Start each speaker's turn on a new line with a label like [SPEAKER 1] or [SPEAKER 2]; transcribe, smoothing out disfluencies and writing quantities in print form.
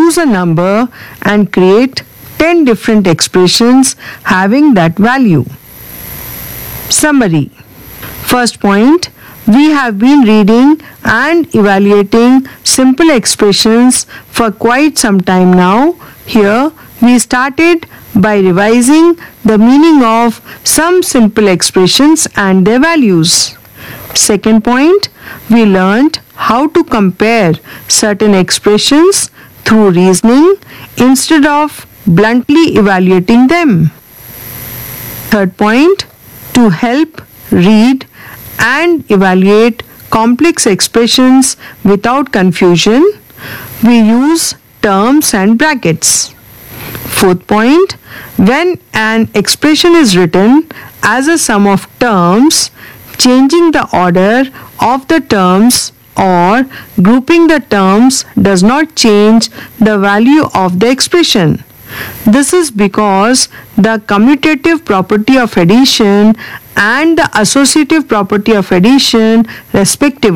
[SPEAKER 1] choose a number and create 10 different expressions having that value. Summary. First point, we have been reading and evaluating simple expressions for quite some time now. Here we started by revising the meaning of some simple expressions and their values. Second point, we learned how to compare certain expressions through reasoning instead of bluntly evaluating them. Third point, to help read and evaluate complex expressions without confusion, we use terms and brackets. Fourth point, when an expression is written as a sum of terms, changing the order of the terms or grouping the terms does not change the value of the expression. This is because the commutative property of addition and the associative property of addition, respectively,